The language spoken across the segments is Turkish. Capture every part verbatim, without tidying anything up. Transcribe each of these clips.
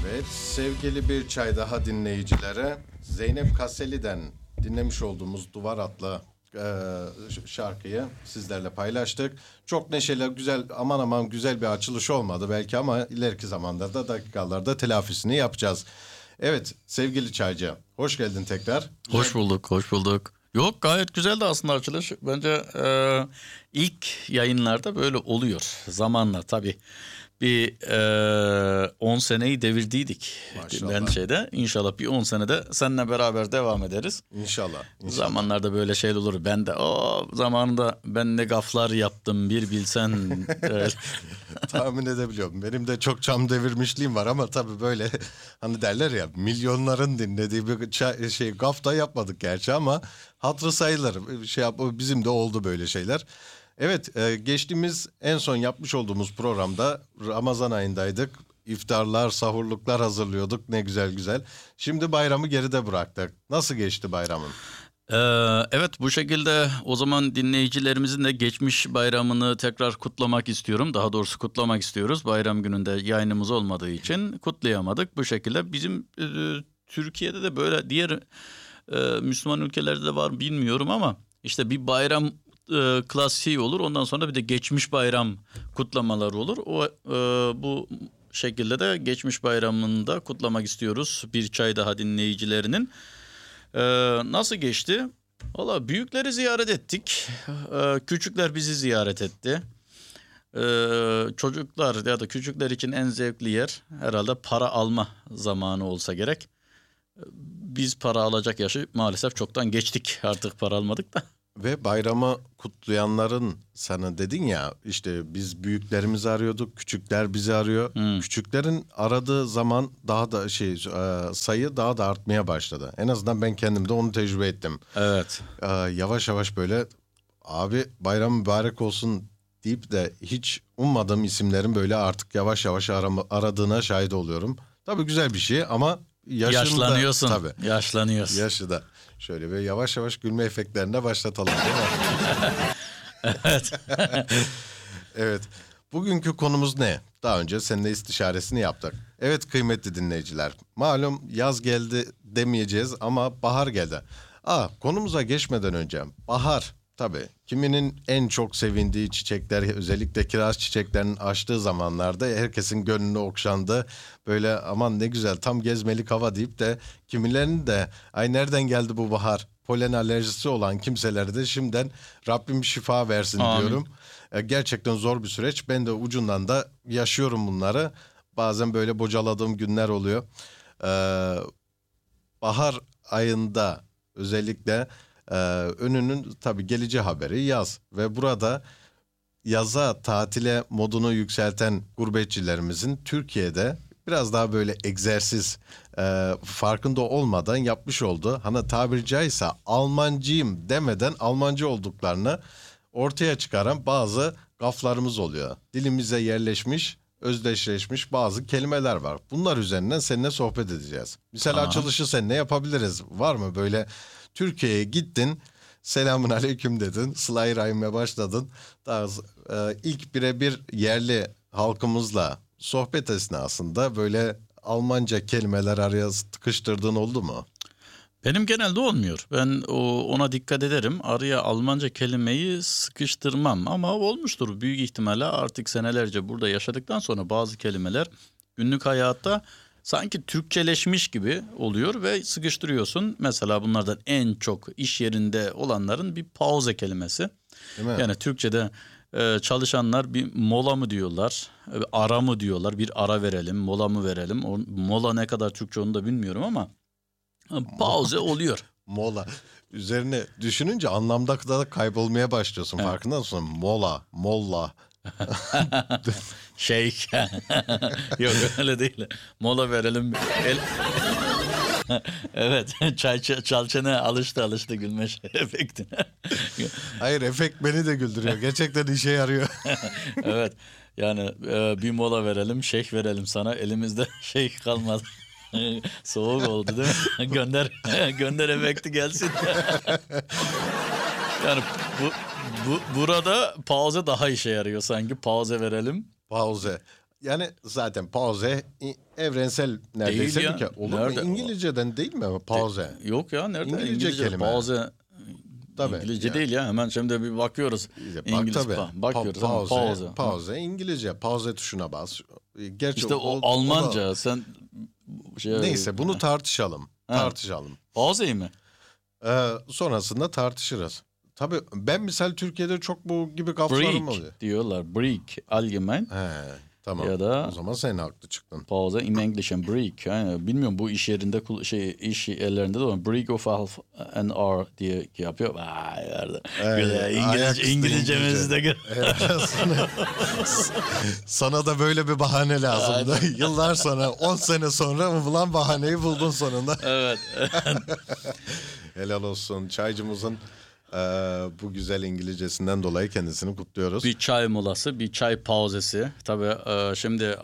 Evet, sevgili bir çay daha dinleyicilere Zeynep Kaseli'den dinlemiş olduğumuz Duvar adlı e, şarkıyı sizlerle paylaştık. Çok neşeli, güzel, aman aman güzel bir açılış olmadı belki ama ileriki zamanlarda, dakikalarda telafisini yapacağız. Evet, sevgili çaycı, hoş geldin tekrar. Hoş Güzel... bulduk, hoş bulduk. Yok, gayet güzeldi aslında açılış. Bence e, ilk yayınlarda böyle oluyor zamanla tabii. Bir e, on seneyi devirdiydik. Maşallah. Ben şeyde inşallah bir on senede seninle beraber devam ederiz. İnşallah, inşallah. Zamanlarda böyle şey olur. Ben de o zamanında ben ne gaflar yaptım bir bilsen. Evet. Tahmin edebiliyorum. Benim de çok çam devirmişliğim var ama tabii böyle hani derler ya milyonların dinlediği bir ça- şey gaf da yapmadık gerçi ama hatırı sayılır. Şey yap, bizim de oldu böyle şeyler. Evet, e, geçtiğimiz en son yapmış olduğumuz programda Ramazan ayındaydık. İftarlar, sahurluklar hazırlıyorduk. Ne güzel güzel. Şimdi bayramı geride bıraktık. Nasıl geçti bayramın? Ee, evet, bu şekilde o zaman dinleyicilerimizin de geçmiş bayramını tekrar kutlamak istiyorum. Daha doğrusu kutlamak istiyoruz. Bayram gününde yayınımız olmadığı için kutlayamadık. Bu şekilde bizim e, Türkiye'de de böyle diğer e, Müslüman ülkelerde de var bilmiyorum ama işte bir bayram e, klasiği olur. Ondan sonra bir de geçmiş bayram kutlamaları olur. O e, bu şekilde de geçmiş bayramını da kutlamak istiyoruz. Bir çay daha dinleyicilerinin. Ee, nasıl geçti? Valla büyükleri ziyaret ettik. Ee, küçükler bizi ziyaret etti. Ee, çocuklar ya da küçükler için en zevkli yer herhalde para alma zamanı olsa gerek. Biz para alacak yaşı maalesef çoktan geçtik. Artık para almadık da. Ve bayramı kutlayanların sana dedin ya işte biz büyüklerimizi arıyorduk, küçükler bizi arıyor. Hmm. Küçüklerin aradığı zaman daha da şey sayı daha da artmaya başladı. En azından ben kendimde onu tecrübe ettim. Evet. Ee, yavaş yavaş böyle abi bayram mübarek olsun deyip de hiç ummadığım isimlerin böyle artık yavaş yavaş arama, aradığına şahit oluyorum. Tabii güzel bir şey ama yaşında, yaşlanıyorsun. Tabii. Yaşlanıyorsun. Yaşı da. Şöyle böyle yavaş yavaş gülme efektlerine başlatalım değil mi? Evet. Evet. Bugünkü konumuz ne? Daha önce seninle istişaresini yaptık. Evet kıymetli dinleyiciler. Malum yaz geldi demeyeceğiz ama bahar geldi. Aa, konumuza geçmeden önce bahar tabii kiminin en çok sevindiği çiçekler, özellikle kiraz çiçeklerinin açtığı zamanlarda herkesin gönlünü okşandı. Böyle aman ne güzel tam gezmelik hava deyip de kimilerinin de ay nereden geldi bu bahar? Polen alerjisi olan kimselere de şimdiden Rabbim şifa versin Amin. diyorum. Gerçekten zor bir süreç. Ben de ucundan da yaşıyorum bunları. Bazen böyle bocaladığım günler oluyor. Ee, bahar ayında özellikle e, önünün tabii geleceği haberi yaz. Ve burada yaza tatile modunu yükselten gurbetçilerimizin Türkiye'de biraz daha böyle egzersiz e, farkında olmadan yapmış olduğu hani tabiri caizse Almancıyım demeden Almancı olduklarını ortaya çıkaran bazı gaflarımız oluyor. Dilimize yerleşmiş, özdeşleşmiş bazı kelimeler var. Bunlar üzerinden seninle sohbet edeceğiz. Misal Aha. açılışı seninle yapabiliriz. Var mı böyle Türkiye'ye gittin, selamun aleyküm dedin, sıla-i rahime başladın. Daha e, ilk birebir yerli halkımızla sohbet esnasında böyle Almanca kelimeler araya tıkıştırdığın oldu mu? Benim genelde olmuyor. Ben o, ona dikkat ederim. Araya Almanca kelimeyi sıkıştırmam ama olmuştur. Büyük ihtimalle artık senelerce burada yaşadıktan sonra bazı kelimeler günlük hayatta sanki Türkçeleşmiş gibi oluyor ve sıkıştırıyorsun. Mesela bunlardan en çok iş yerinde olanların bir pause kelimesi. Değil mi? Yani Türkçe'de e, çalışanlar bir mola mı diyorlar, ara mı diyorlar, bir ara verelim, mola mı verelim. O, mola ne kadar Türkçe onu da bilmiyorum ama pause oluyor. Mola. Üzerine düşününce anlamda da kaybolmaya başlıyorsun. Evet. Farkında mısın? Mola, molla. Şey, yok öyle değil. Mola verelim. El... Evet, çay çalçana alıştı alıştı gülme efektine. Hayır, efekt beni de güldürüyor. Gerçekten işe yarıyor. Evet, yani bir mola verelim, şeyh verelim sana. Elimizde şeyh kalmadı. Soğuk oldu değil mi? gönder gönder efekti gelsin. Yani bu, bu burada pause daha işe yarıyor sanki. Pause verelim. Pause. Yani zaten pauze i- evrensel neredeyse Değil bir ya. ke- olur Nerede? mu? İngilizceden değil mi pauze? Yok ya nerede? İngilizce İngilizce, kelime. pauze. Tabii, İngilizce ya. değil ya. Hemen şimdi bir bakıyoruz. Bak İngiliz tabii. pa- bakıyoruz. Pa- hemen, pauze, pauze. pauze, İngilizce. Pauze tuşuna bas. Gerçi İşte o, o- o da- Almanca. Sen şey, Neyse bunu tartışalım. Ha. Tartışalım. Pauzeyi mi? Ee, sonrasında tartışırız. Tabii ben misal Türkiye'de çok bu gibi gaflarım oluyor. Break diyorlar. Break. Allgemein. He, tamam. Ya da- O zaman sen haklı çıktın. Pauze in English and break. Yani bilmiyorum bu iş yerinde kul- şey iş yerlerinde de var. Break of half an hour diye yapıyor. Vay nerede? Güzel. İngilizce, ayaküstü İngilizcemizi de gör. sana, sana da böyle bir bahane lazımdı. Yıllar sonra, on sene sonra bulan bahaneyi buldun sonunda. Evet. Helal olsun. Çaycımızın eee, bu güzel İngilizcesinden dolayı kendisini kutluyoruz. Bir çay molası, bir çay pauzesi. Tabii e, şimdi e,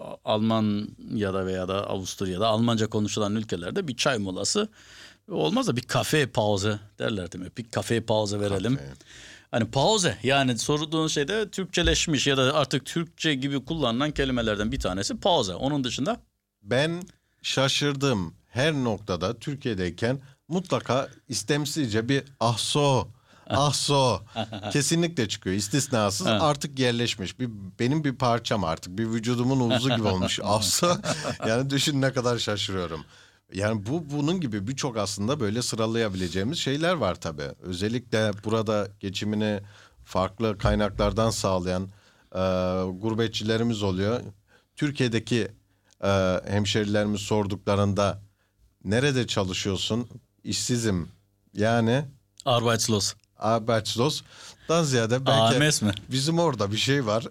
Almanya'da veya da Avusturya'da Almanca konuşulan ülkelerde bir çay molası olmaz da bir kafe pauze derler değil mi? Bir kafe pauze verelim. Kafe. Hani pauze yani sorduğun şeyde Türkçeleşmiş ya da artık Türkçe gibi kullanılan kelimelerden bir tanesi pauze. Onun dışında Ben şaşırdım. Her noktada Türkiye'deyken mutlaka istemsizce bir ahso, ahso kesinlikle çıkıyor. İstisnasız artık yerleşmiş. Bir, benim bir parçam artık. Bir vücudumun uzuvu gibi olmuş ahso. Yani düşün ne kadar şaşırıyorum. Yani bu bunun gibi birçok aslında böyle sıralayabileceğimiz şeyler var tabii. Özellikle burada geçimini farklı kaynaklardan sağlayan e, gurbetçilerimiz oluyor. Türkiye'deki e, hemşerilerimiz sorduklarında nerede çalışıyorsun? İşsizim. Yani Arbeitslos. Arbeitslos'dan ziyade belki A M S mi? bizim orada bir şey var.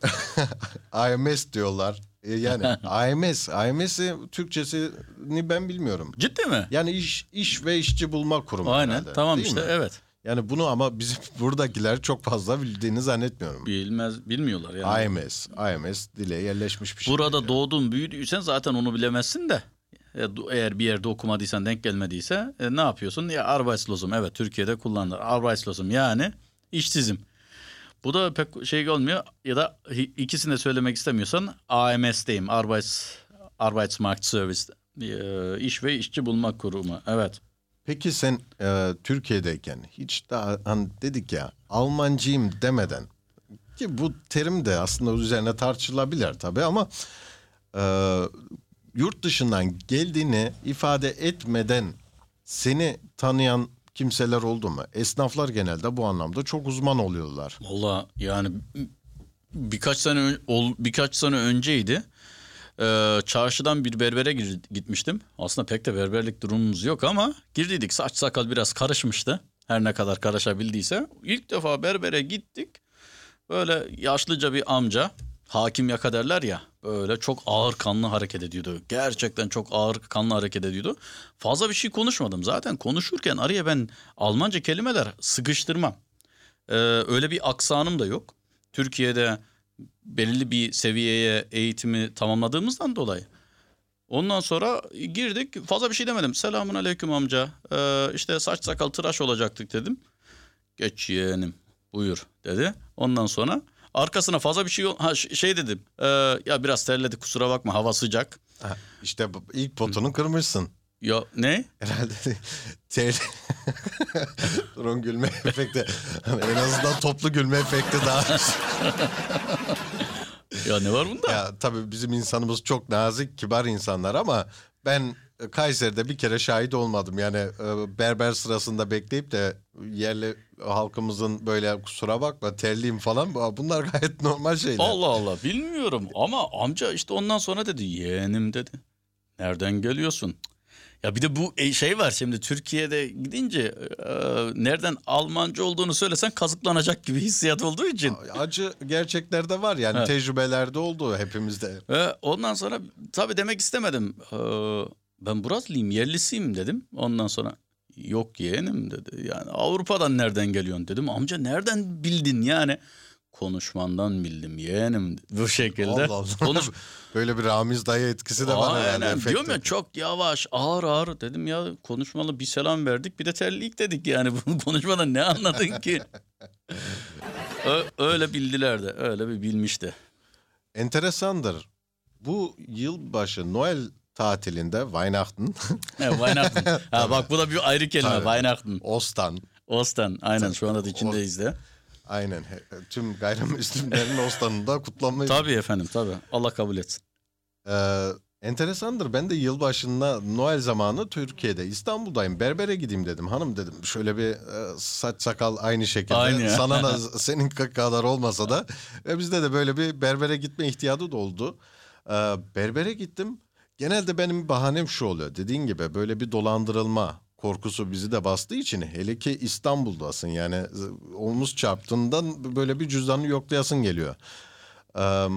I M S diyorlar. E, Yani I M S, I M S'i Türkçesini ben bilmiyorum. Ciddi mi? Yani iş iş ve işçi bulma kurumu Aynen. herhalde, Tamam değil işte mi? evet. Yani bunu ama bizim buradakiler çok fazla bildiğini zannetmiyorum. Bilmez bilmiyorlar yani. I M S, I M S dile yerleşmiş bir şey. Burada doğdun büyüdüysen zaten onu bilemezsin de. E, do- Eğer bir yerde okumadıysan denk gelmediyse e, ne yapıyorsun? Ya Arbeitslosum evet Türkiye'de kullanılır. Arbeitslosum yani işsizim. Bu da pek şey olmuyor ya da hi- ikisini de söylemek istemiyorsan A M S'teyim. Arbeits, Arbeitsmarktservice. E, iş ve işçi bulma kurumu. Evet. Peki sen e, Türkiye'deyken hiç daha hani dedik ya Almancıyım demeden ki bu terim de aslında üzerine tartışılabilir tabii ama e, yurt dışından geldiğini ifade etmeden seni tanıyan kimseler oldu mu? Esnaflar genelde bu anlamda çok uzman oluyorlar. Valla yani birkaç sene ön- ol- birkaç sene önceydi. Ee, çarşıdan bir berbere gir- gitmiştim. Aslında pek de berberlik durumumuz yok ama girdiydik. Saç sakal biraz karışmıştı. Her ne kadar karışabildiyse. İlk defa berbere gittik. Böyle yaşlıca bir amca. Hakim yaka derler ya. Böyle çok ağır kanlı hareket ediyordu. Gerçekten çok ağır kanlı hareket ediyordu. Fazla bir şey konuşmadım. Zaten konuşurken araya ben Almanca kelimeler sıkıştırmam. Ee, öyle bir aksanım da yok. Türkiye'de belirli bir seviyeye eğitimi tamamladığımızdan dolayı. Ondan sonra girdik. Fazla bir şey demedim. Selamun aleyküm amca. Ee, işte saç sakal tıraş olacaktık dedim. Geç yeğenim buyur dedi. Ondan sonra arkasına fazla bir şey ha, ş- şey dedim. Ee, ya biraz terledi kusura bakma hava sıcak. Ha, İşte bu- ilk potunu kırmışsın. Ya ne? Herhalde ter... Durun gülme efekti. En azından toplu gülme efekti daha. Ya ne var bunda? Ya tabii bizim insanımız çok nazik, kibar insanlar ama ben Kayseri'de bir kere şahit olmadım. Yani e, berber sırasında bekleyip de yerli halkımızın böyle kusura bakma terliyim falan bunlar gayet normal şeyler. Allah Allah bilmiyorum ama amca işte ondan sonra dedi yeğenim dedi. Nereden geliyorsun? Ya bir de bu e, şey var şimdi Türkiye'de gidince e, nereden Almanca olduğunu söylesen kazıklanacak gibi hissiyat olduğu için. Acı gerçekler de var yani Evet. tecrübelerde oldu hepimizde. Ve ondan sonra tabii demek istemedim. Ee, ben Buraslıyım, yerlisiyim dedim. Ondan sonra yok yeğenim dedi. Yani Avrupa'dan nereden geliyorsun dedim. Amca nereden bildin yani? Konuşmandan bildim yeğenim bu şekilde. Allah Allah. Konuş Böyle bir Ramiz dayı etkisi de var herhalde. Aynen efekti. diyorum ya çok yavaş ağır ağır dedim ya konuşmalı bir selam verdik bir de terlik dedik yani bu konuşmadan ne anladın ki? Ö- öyle bildiler de öyle bir bilmişti. Enteresandır. Bu yılbaşı Noel tatilinde Weihnachten, He, Weihnachten. Ha, bak bu da bir ayrı kelime. Tabii. Weihnachten. Ostan. Ostan. Aynen şu anda da içindeyiz de. Aynen. He- Tüm gayrimüslimlerin Ostan'ını da kutlamayı. Tabii efendim tabii. Allah kabul etsin. Ee, enteresandır. Ben de yılbaşında Noel zamanı Türkiye'de, İstanbul'dayım. Berbere gideyim dedim. Hanım dedim şöyle bir e, saç sakal aynı şekilde. Aynı. Sana da senin kadar olmasa da. Ve bizde de böyle bir berbere gitme ihtiyacı da oldu. Ee, berbere gittim. Genelde benim bahanem şu oluyor. Dediğin gibi böyle bir dolandırılma korkusu bizi de bastığı için, hele ki İstanbul'dasın yani, omuz çarptığından böyle bir cüzdanı yoklayasın geliyor. Ee,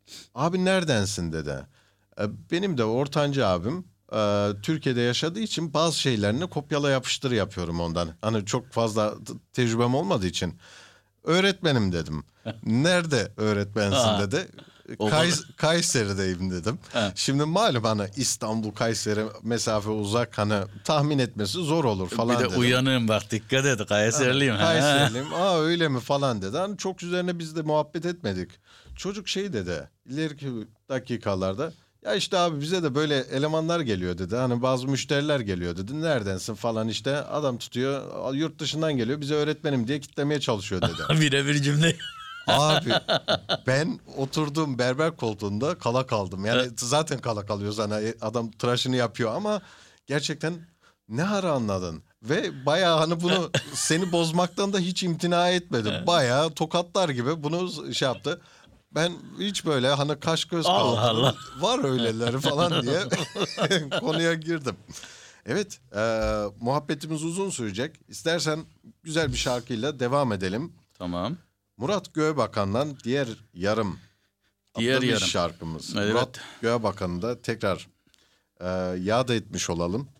Abi neredensin dedi. E, Benim de ortanca abim e, Türkiye'de yaşadığı için bazı şeylerini kopyala yapıştır yapıyorum ondan. Hani çok fazla t- tecrübem olmadığı için. Öğretmenim dedim. Nerede öğretmensin Aa, dedi. o Kays- Kayseri'deyim dedim. Ha. Şimdi malum hani İstanbul Kayseri mesafe uzak, hani tahmin etmesi zor olur falan bir de dedim. uyanığım bak dikkat et. Kayserliyim. ha. Kayseriliyim. Aa öyle mi falan dedi. Hani çok üzerine biz de muhabbet etmedik. Çocuk şey dedi. İleriki dakikalarda, ya işte abi bize de böyle elemanlar geliyor dedi. Hani bazı müşteriler geliyor dedi. Neredensin falan işte. Adam tutuyor, yurt dışından geliyor. Bize öğretmenim diye kitlemeye çalışıyor dedi. Birebir cümle. Abi ben oturduğum berber koltuğunda kala kaldım. Yani zaten kala kalıyoruz, hani adam tıraşını yapıyor ama gerçekten ne ara anladın? Ve bayağı hani bunu seni bozmaktan da hiç imtina etmedim. Bayağı tokatlar gibi bunu şey yaptı. Ben hiç böyle hani kaş göz Allah kaldım. Allah. Var öyleleri falan diye konuya girdim. Evet, e, muhabbetimiz uzun sürecek. İstersen güzel bir şarkıyla devam edelim. Tamam. Murat Göğebakan'dan Diğer Yarım Diğer adlı bir Yarım. şarkımız. Evet. Murat Göğebakan'ı da tekrar e, yad etmiş olalım.